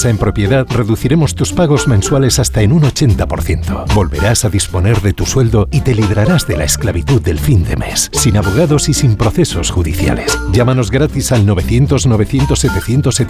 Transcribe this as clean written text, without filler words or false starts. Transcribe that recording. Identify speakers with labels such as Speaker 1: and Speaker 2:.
Speaker 1: casa en propiedad, reduciremos tus pagos mensuales hasta en un 80%. Volverás a disponer de tu sueldo y te librarás de la esclavitud del fin de mes, sin abogados y sin procesos judiciales. Llámanos gratis al 900 900 700